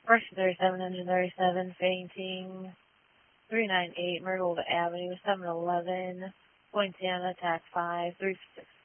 Correction 37, engine 37, fainting. 398 Myrtle Avenue, 711, Poinciana, attack 5, 356.